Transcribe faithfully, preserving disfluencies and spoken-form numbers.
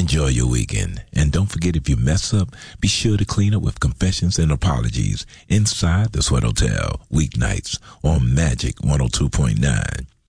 Enjoy your weekend. And don't forget, if you mess up, be sure to clean up with confessions and apologies inside the Sweat Hotel, weeknights on Magic one oh two point nine.